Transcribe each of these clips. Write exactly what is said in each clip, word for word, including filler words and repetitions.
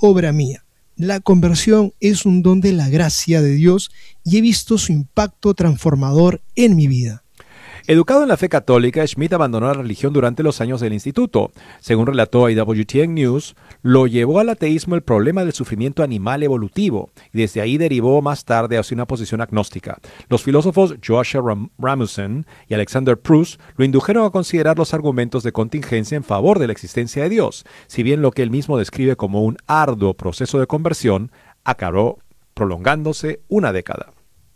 obra mía. La conversión es un don de la gracia de Dios y he visto su impacto transformador en mi vida. Educado en la fe católica, Schmidt abandonó la religión durante los años del instituto. Según relató a W T N News, lo llevó al ateísmo el problema del sufrimiento animal evolutivo, y desde ahí derivó más tarde hacia una posición agnóstica. Los filósofos Joshua Ram- Rasmussen y Alexander Proust lo indujeron a considerar los argumentos de contingencia en favor de la existencia de Dios, si bien lo que él mismo describe como un arduo proceso de conversión acabó prolongándose una década.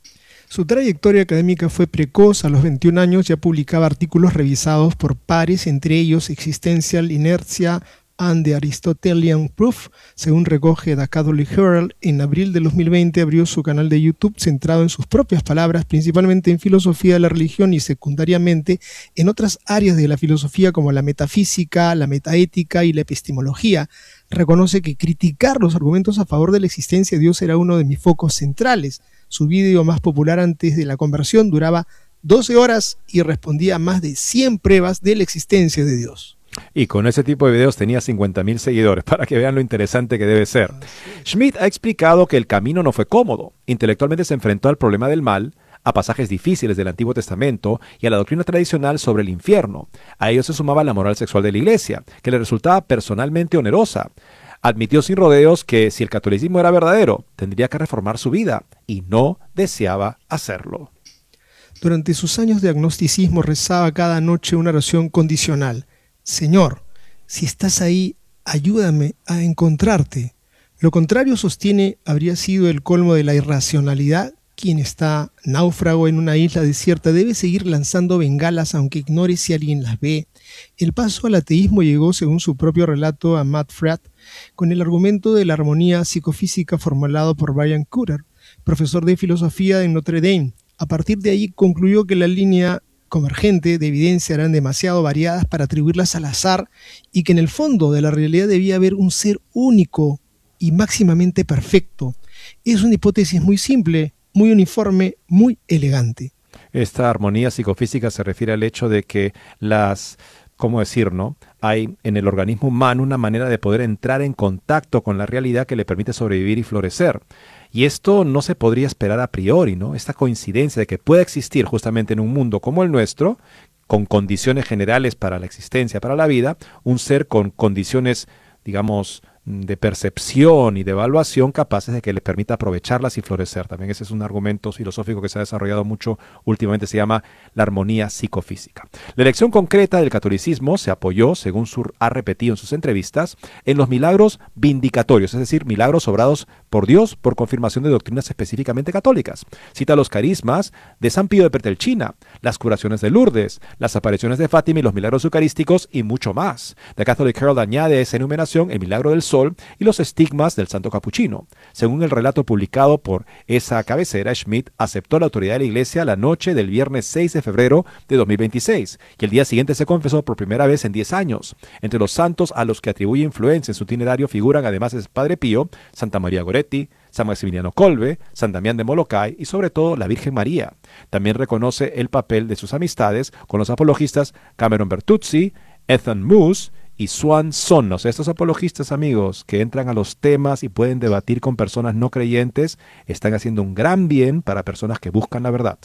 Su trayectoria académica fue precoz. A los veintiún años ya publicaba artículos revisados por pares, entre ellos Existential Inertia and the Aristotelian Proof, según recoge The Catholic Herald. En abril de dos mil veinte abrió su canal de YouTube centrado en sus propias palabras, principalmente en filosofía de la religión y secundariamente en otras áreas de la filosofía como la metafísica, la metaética y la epistemología. Reconoce que criticar los argumentos a favor de la existencia de Dios era uno de mis focos centrales. Su vídeo más popular antes de la conversión duraba doce horas y respondía a más de cien pruebas de la existencia de Dios. Y con ese tipo de videos tenía cincuenta mil seguidores, para que vean lo interesante que debe ser. Schmidt ha explicado que el camino no fue cómodo. Intelectualmente se enfrentó al problema del mal, a pasajes difíciles del Antiguo Testamento y a la doctrina tradicional sobre el infierno. A ello se sumaba la moral sexual de la Iglesia, que le resultaba personalmente onerosa. Admitió sin rodeos que si el catolicismo era verdadero, tendría que reformar su vida, y no deseaba hacerlo. Durante sus años de agnosticismo rezaba cada noche una oración condicional. Señor, si estás ahí, ayúdame a encontrarte. Lo contrario, sostiene, habría sido el colmo de la irracionalidad. Quien está náufrago en una isla desierta debe seguir lanzando bengalas aunque ignore si alguien las ve. El paso al ateísmo llegó, según su propio relato, a Matt Fradd, con el argumento de la armonía psicofísica formulado por Brian Cooter, profesor de filosofía de Notre Dame. A partir de ahí concluyó que la línea convergente de evidencia eran demasiado variadas para atribuirlas al azar y que en el fondo de la realidad debía haber un ser único y máximamente perfecto. Es una hipótesis muy simple, muy uniforme, muy elegante. Esta armonía psicofísica se refiere al hecho de que las, ¿cómo decir, no? Hay en el organismo humano una manera de poder entrar en contacto con la realidad que le permite sobrevivir y florecer. Y esto no se podría esperar a priori, ¿no? Esta coincidencia de que pueda existir justamente en un mundo como el nuestro, con condiciones generales para la existencia, para la vida, un ser con condiciones, digamos, de percepción y de evaluación capaces de que les permita aprovecharlas y florecer. También ese es un argumento filosófico que se ha desarrollado mucho últimamente, se llama la armonía psicofísica. La elección concreta del catolicismo se apoyó, según Sur ha repetido en sus entrevistas, en los milagros vindicatorios, es decir, milagros obrados por Dios por confirmación de doctrinas específicamente católicas. Cita los carismas de San Pío de Petrelcina, las curaciones de Lourdes, las apariciones de Fátima y los milagros eucarísticos y mucho más. The Catholic Herald añade a esa enumeración el milagro del sol y los estigmas del santo capuchino. Según el relato publicado por esa cabecera, Schmidt aceptó la autoridad de la Iglesia la noche del viernes seis de febrero de dos mil veintiséis y el día siguiente se confesó por primera vez en diez años. Entre los santos a los que atribuye influencia en su itinerario figuran además el Padre Pío, Santa María Goretti, San Maximiliano Kolbe, San Damián de Molokai y sobre todo la Virgen María. También reconoce el papel de sus amistades con los apologistas Cameron Bertuzzi, Ethan Moose y Swan Sonnos. Estos apologistas, amigos, que entran a los temas y pueden debatir con personas no creyentes, están haciendo un gran bien para personas que buscan la verdad.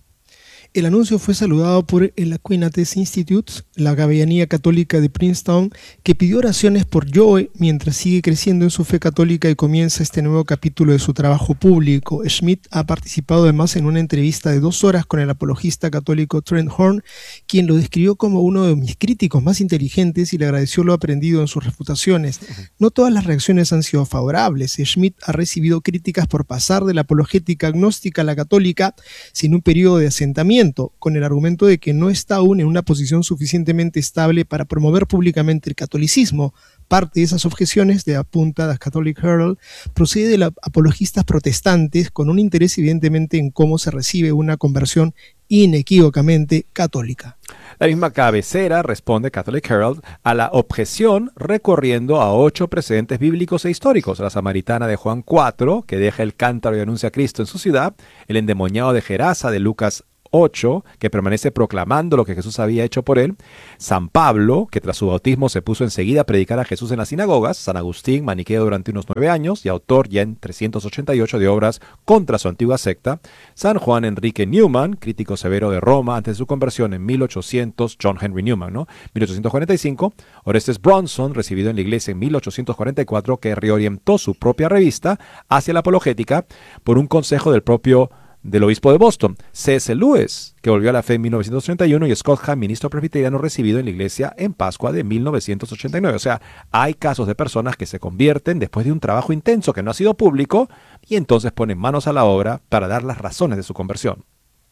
El anuncio fue saludado por el Aquinas Institute, la capellanía católica de Princeton, que pidió oraciones por Joe mientras sigue creciendo en su fe católica y comienza este nuevo capítulo de su trabajo público. Schmidt ha participado además en una entrevista de dos horas con el apologista católico Trent Horn, quien lo describió como uno de mis críticos más inteligentes y le agradeció lo aprendido en sus refutaciones. No todas las reacciones han sido favorables. Schmidt ha recibido críticas por pasar de la apologética agnóstica a la católica sin un periodo de asentamiento, con el argumento de que no está aún en una posición suficientemente estable para promover públicamente el catolicismo. Parte de esas objeciones, de apunta The Catholic Herald, procede de los apologistas protestantes con un interés evidentemente en cómo se recibe una conversión inequívocamente católica. La misma cabecera responde Catholic Herald a la objeción recorriendo a ocho precedentes bíblicos e históricos: la samaritana de Juan cuatro, que deja el cántaro y anuncia a Cristo en su ciudad; el endemoniado de Gerasa de Lucas ocho, que permanece proclamando lo que Jesús había hecho por él. San Pablo, que tras su bautismo se puso enseguida a predicar a Jesús en las sinagogas. San Agustín, maniqueo durante unos nueve años y autor ya en trescientos ochenta y ocho de obras contra su antigua secta. San Juan Enrique Newman, crítico severo de Roma antes de su conversión en mil ochocientos, John Henry Newman, ¿no? mil ochocientos cuarenta y cinco. Orestes Bronson, recibido en la iglesia en mil ochocientos cuarenta y cuatro, que reorientó su propia revista hacia la apologética por un consejo del propio del obispo de Boston. C S Lewis, que volvió a la fe en mil novecientos treinta y uno, y Scott Hahn, ministro presbiteriano recibido en la iglesia en Pascua de mil novecientos ochenta y nueve. O sea, hay casos de personas que se convierten después de un trabajo intenso que no ha sido público y entonces ponen manos a la obra para dar las razones de su conversión.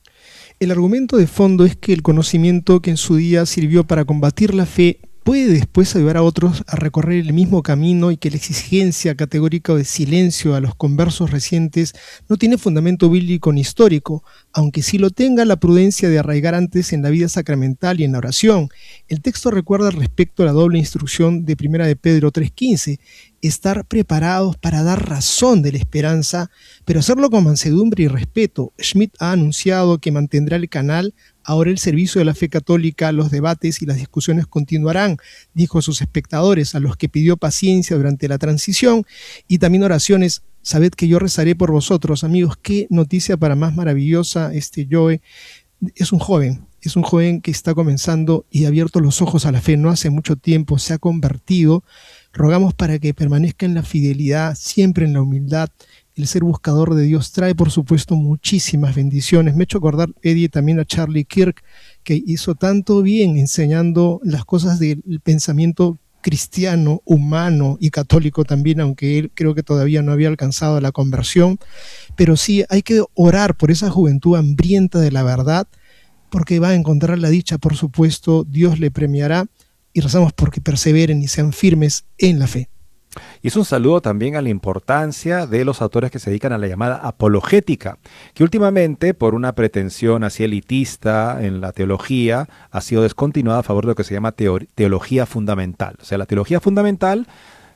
El argumento de fondo es que el conocimiento que en su día sirvió para combatir la fe puede después ayudar a otros a recorrer el mismo camino, y que la exigencia categórica de silencio a los conversos recientes no tiene fundamento bíblico ni histórico, aunque sí lo tenga la prudencia de arraigar antes en la vida sacramental y en la oración. El texto recuerda al respecto la doble instrucción de Primera de Pedro tres quince, estar preparados para dar razón de la esperanza, pero hacerlo con mansedumbre y respeto. Schmidt ha anunciado que mantendrá el canal. Ahora el servicio de la fe católica, los debates y las discusiones continuarán, dijo a sus espectadores, a los que pidió paciencia durante la transición, y también oraciones. Sabed que yo rezaré por vosotros, amigos. Qué noticia para más maravillosa. Este Joe es un joven, es un joven que está comenzando y ha abierto los ojos a la fe no hace mucho tiempo, se ha convertido. Rogamos para que permanezca en la fidelidad, siempre en la humildad. El ser buscador de Dios trae, por supuesto, muchísimas bendiciones. Me he hecho acordar, Eddie, también a Charlie Kirk, que hizo tanto bien enseñando las cosas del pensamiento cristiano, humano y católico también, aunque él creo que todavía no había alcanzado la conversión. Pero sí, hay que orar por esa juventud hambrienta de la verdad, porque va a encontrar la dicha, por supuesto, Dios le premiará, y rezamos porque perseveren y sean firmes en la fe. Y es un saludo también a la importancia de los autores que se dedican a la llamada apologética, que últimamente, por una pretensión así elitista en la teología, ha sido descontinuada a favor de lo que se llama teo- teología fundamental. O sea, la teología fundamental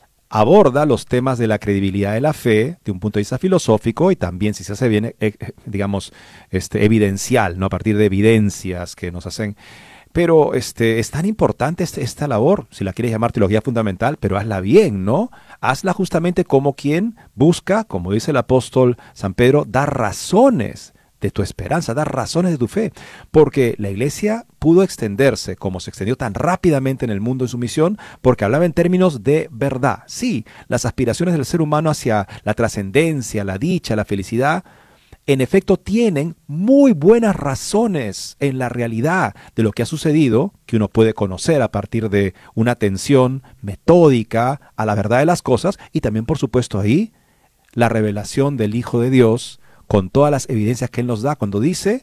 aborda los temas de la credibilidad de la fe de un punto de vista filosófico y también, si se hace bien, eh, digamos, este, evidencial, ¿no? A partir de evidencias que nos hacen... Pero este, es tan importante este, esta labor, si la quieres llamar teología fundamental, pero hazla bien, ¿no? Hazla justamente como quien busca, como dice el apóstol San Pedro, dar razones de tu esperanza, dar razones de tu fe. Porque la iglesia pudo extenderse como se extendió tan rápidamente en el mundo en su misión, porque hablaba en términos de verdad. Sí, las aspiraciones del ser humano hacia la trascendencia, la dicha, la felicidad, en efecto, tienen muy buenas razones en la realidad de lo que ha sucedido, que uno puede conocer a partir de una atención metódica a la verdad de las cosas, y también, por supuesto, ahí la revelación del Hijo de Dios con todas las evidencias que Él nos da cuando dice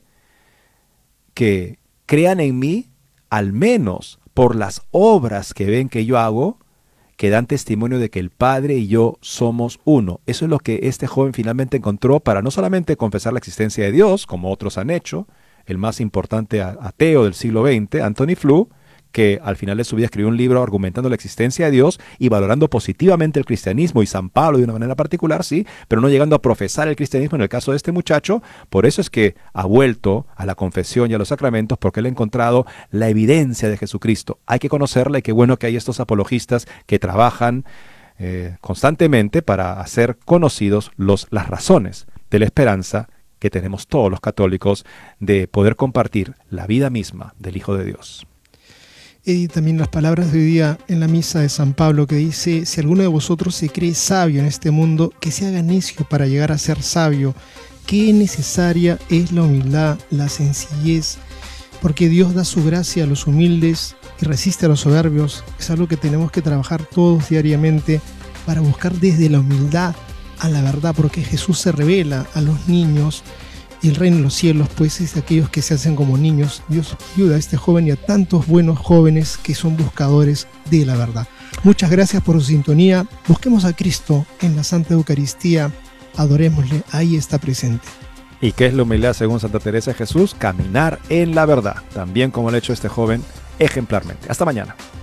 que crean en mí al menos por las obras que ven que yo hago, que dan testimonio de que el Padre y yo somos uno. Eso es lo que este joven finalmente encontró para no solamente confesar la existencia de Dios, como otros han hecho, el más importante ateo del siglo veinte, Anthony Flew, que al final de su vida escribió un libro argumentando la existencia de Dios y valorando positivamente el cristianismo y San Pablo de una manera particular, sí, pero no llegando a profesar el cristianismo en el caso de este muchacho. Por eso es que ha vuelto a la confesión y a los sacramentos, porque él ha encontrado la evidencia de Jesucristo. Hay que conocerla, y qué bueno que hay estos apologistas que trabajan eh, constantemente para hacer conocidos los, las razones de la esperanza que tenemos todos los católicos de poder compartir la vida misma del Hijo de Dios. Y también las palabras de hoy día en la misa de San Pablo, que dice: si alguno de vosotros se cree sabio en este mundo, que se haga necio para llegar a ser sabio. Qué necesaria es la humildad, la sencillez, porque Dios da su gracia a los humildes y resiste a los soberbios. Es algo que tenemos que trabajar todos diariamente para buscar desde la humildad a la verdad, porque Jesús se revela a los niños. Y el reino de los cielos, pues, es de aquellos que se hacen como niños. Dios ayuda a este joven y a tantos buenos jóvenes que son buscadores de la verdad. Muchas gracias por su sintonía. Busquemos a Cristo en la Santa Eucaristía. Adorémosle, ahí está presente. ¿Y qué es la humildad según Santa Teresa de Jesús? Caminar en la verdad, también como lo ha hecho este joven ejemplarmente. Hasta mañana.